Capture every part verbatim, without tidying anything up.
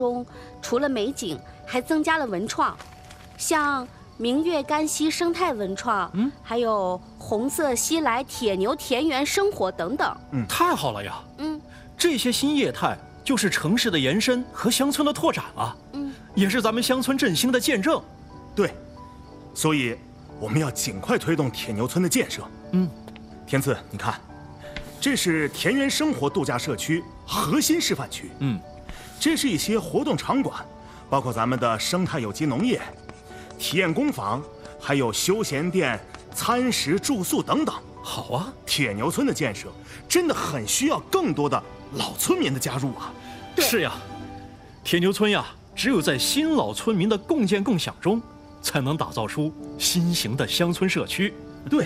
中除了美景，还增加了文创，像明月干溪生态文创，嗯，还有红色西来铁牛田园生活等等。 嗯，太好了呀。 嗯， 这些新业态就是城市的延伸和乡村的拓展啊。嗯，也是咱们乡村振兴的见证。 对，所以我们要尽快推动铁牛村的建设。 嗯， 天赐，你看，这是田园生活度假社区核心示范区。 嗯。 这是一些活动场馆，包括咱们的生态有机农业、体验工坊，还有休闲店、餐食住宿等等。 好啊， 铁牛村的建设真的很需要更多的老村民的加入啊！ 是呀，铁牛村呀，只有在新老村民的共建共享中，才能打造出新型的乡村社区。 对。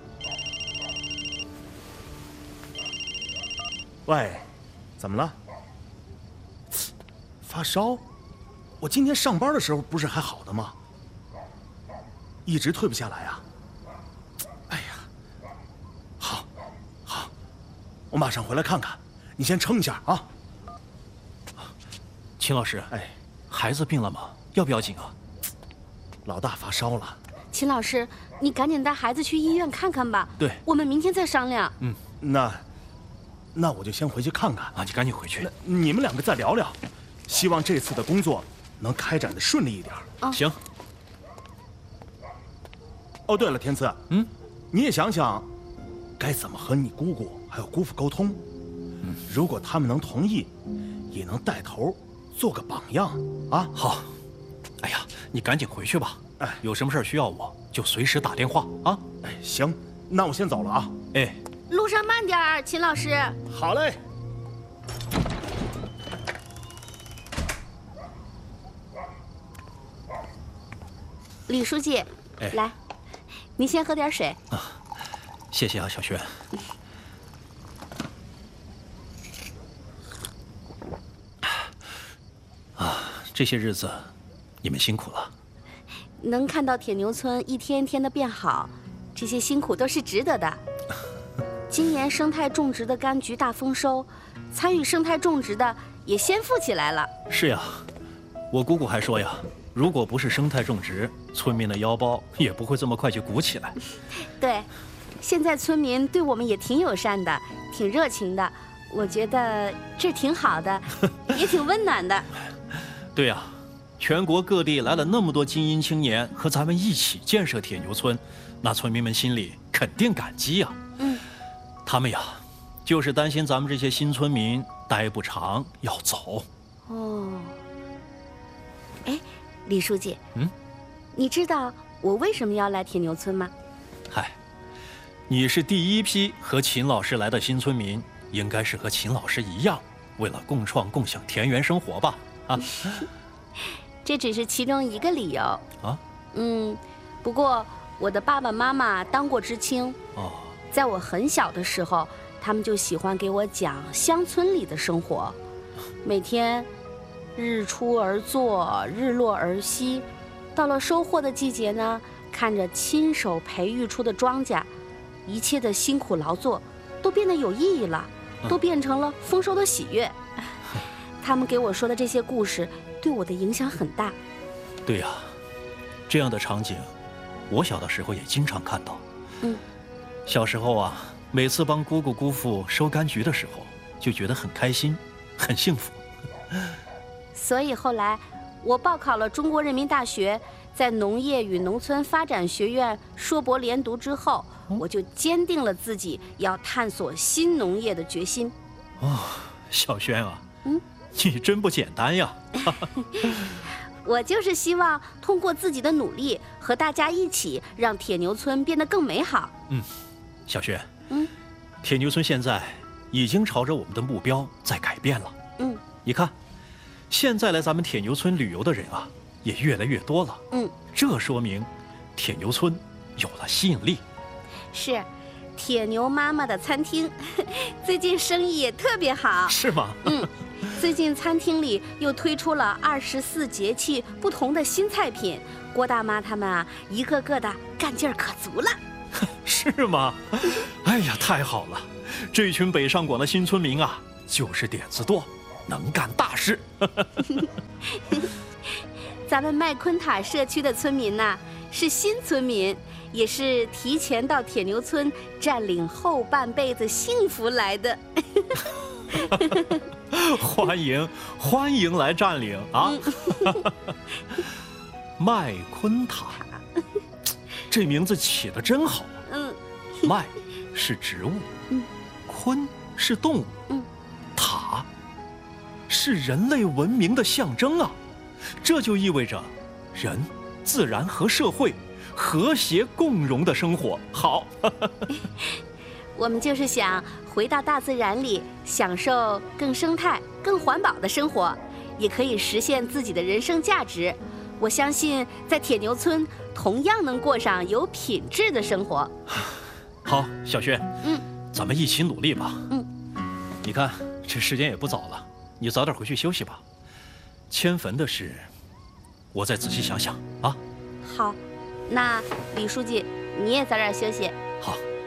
喂，怎么了？发烧？我今天上班的时候不是还好的吗？一直退不下来啊！哎呀，好，好，我马上回来看看，你先撑一下啊。 秦老师， 哎， 孩子病了吗？要不要紧啊？ 老大发烧了。 秦老师，你赶紧带孩子去医院看看吧。 对， 我们明天再商量。 嗯， 那，那我就先回去看看啊。你赶紧回去。 你们两个再聊聊。希望这次的工作能开展的顺利一点。 哦， 行。 哦，对了，天赐， 嗯， 你也想想，该怎么和你姑姑还有姑父沟通。嗯，如果他们能同意，也能带头做个榜样啊。 好。哎呀，你赶紧回去吧。 哎， 有什么事需要我就随时打电话啊。 哎，行，那我先走了啊。 哎， 路上慢点儿，秦老师。 好嘞。 李书记， 哎， 来，您先喝点水。 啊，谢谢啊，小轩。啊，这些日子你们辛苦了。 能看到铁牛村一天一天的变好，这些辛苦都是值得的。今年生态种植的柑橘大丰收，参与生态种植的也先富起来了。 是呀，我姑姑还说呀，如果不是生态种植，村民的腰包也不会这么快就鼓起来。 对，现在村民对我们也挺友善的，挺热情的，我觉得这挺好的，也挺温暖的。 对呀，全国各地来了那么多精英青年和咱们一起建设铁牛村，那村民们心里肯定感激呀。 嗯， 他们呀，就是担心咱们这些新村民待不长要走。 哦，哎，李书记， 嗯， 你知道我为什么要来铁牛村吗？ 嗨，你是第一批和秦老师来的新村民，应该是和秦老师一样，为了共创共享田园生活吧？啊， 这只是其中一个理由啊。 嗯，不过我的爸爸妈妈当过知青哦， 在我很小的时候，他们就喜欢给我讲乡村里的生活，每天日出而作，日落而息，到了收获的季节呢，看着亲手培育出的庄稼，一切的辛苦劳作都变得有意义了，都变成了丰收的喜悦。他们给我说的这些故事对我的影响很大。 对呀，这样的场景我小的时候也经常看到。 嗯， 小时候啊，每次帮姑姑姑父收柑橘的时候，就觉得很开心，很幸福。 所以后来我报考了中国人民大学，在农业与农村发展学院硕博连读之后，我就坚定了自己要探索新农业的决心。 哦，小轩啊， 嗯， 你真不简单呀。 我就是希望通过自己的努力，和大家一起让铁牛村变得更美好。 嗯，小轩， 嗯， 铁牛村现在已经朝着我们的目标在改变了。 嗯， 你看，现在来咱们铁牛村旅游的人啊，也越来越多了。 嗯， 这说明铁牛村有了吸引力。 是，铁牛妈妈的餐厅最近生意也特别好。 是吗？ 嗯，最近餐厅里又推出了二十四节气不同的新菜品，郭大妈他们啊，一个个的干劲儿可足了。 是吗？哎呀，太好了！这群北上广的新村民啊，就是点子多， 能干大事。 咱们麦昆塔社区的村民呐，是新村民，也是提前到铁牛村占领后半辈子幸福来的。 欢迎欢迎来占领啊！麦昆塔，这名字起得真好。 嗯， 麦是植物， 嗯， 昆是动物， 嗯， 塔是人类文明的象征啊！这就意味着人、自然和社会和谐共荣的生活。好， 我们就是想回到大自然里，享受更生态、更环保的生活，也可以实现自己的人生价值。我相信，在铁牛村同样能过上有品质的生活。 好，小轩， 嗯， 咱们一起努力吧。 嗯， 你看这时间也不早了，你早点回去休息吧。迁坟的事，我再仔细想想啊。 好，那李书记，你也早点休息。 好。